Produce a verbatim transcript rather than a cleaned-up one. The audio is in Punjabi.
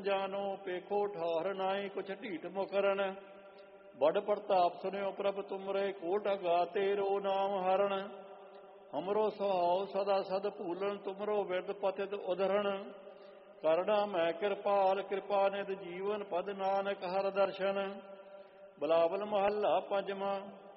ਜਾਨੋ ਪੇਖੋ ਠਾਹਰ ਨਾਹੀ ਕੁਛ ਢੀਠ ਮੁਕਰਨ। ਬੜ ਪ੍ਰਤਾਪ ਸੁਨਿਓ ਪ੍ਰਭ ਤੁਮਰੇ ਕੋਟ ਅਗਾਤੇ ਰੋ ਨਾਮ ਹਰਨ। ਹਮਰੋ ਸੁਹਾਉ ਸਦਾ ਸਦ ਭੂਲਣ ਤੁਮਰੋ ਵਿਰਦ ਪਤਿਤ ਉਧਰਣ। ਕਰਣਾ ਮੈਂ ਕਿਰਪਾਲ ਕਿਰਪਾ ਨਿਧ ਜੀਵਨ ਪਦ ਨਾਨਕ ਹਰ ਦਰਸ਼ਨ। ਬਲਾਵਲ ਮਹੱਲਾ ਪੰਜਵਾਂ।